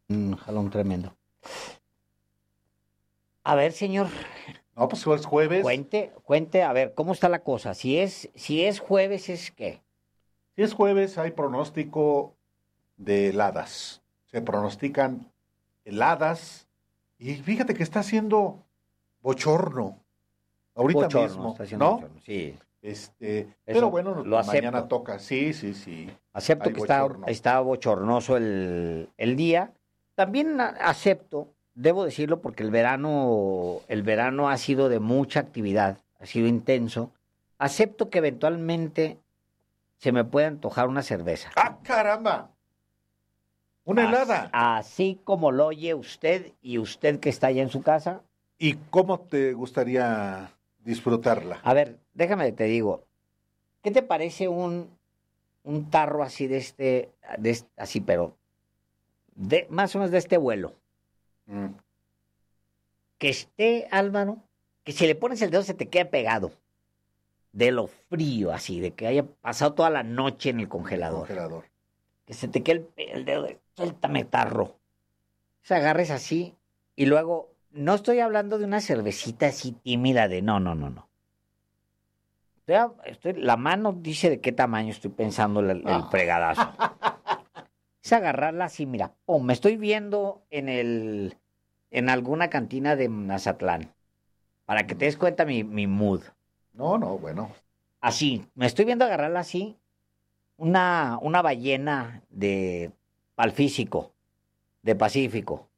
Un jalón tremendo. A ver, señor, No, pues es jueves. cuente, a ver, ¿cómo está la cosa? Si es jueves, ¿es qué? Si es jueves, hay pronóstico de heladas. Se pronostican heladas. Y fíjate que está haciendo bochorno ahorita Bochorno, mismo, está haciendo ¿no? bochorno, sí. Pero Eso bueno, lo mañana acepto. toca. Sí, sí, sí. Acepto Hay que está, bochorno. está bochornoso el día. También acepto, debo decirlo, porque el verano ha sido de mucha actividad, ha sido intenso. Acepto que eventualmente se me puede antojar una cerveza. ¡Ah, caramba! Una helada. Así como lo oye usted y usted que está allá en su casa. ¿Y cómo te gustaría disfrutarla? A ver, déjame te digo, ¿qué te parece un tarro así así, pero más o menos de este vuelo? Mm. Que esté, Álvaro, que si le pones el dedo se te quede pegado. De lo frío, así, de que haya pasado toda la noche en el En el congelador. congelador. Que se te quede el dedo suéltame tarro. Se agarres así y luego, no estoy hablando de una cervecita así tímida de no, no, no, no. La mano dice de qué tamaño estoy pensando el fregadazo. Es agarrarla así, mira, pum, me estoy viendo en alguna cantina de Mazatlán, para que te des cuenta mi mood. No, no, bueno. Así, me estoy viendo agarrarla así, una ballena de Palfísico, de Pacífico,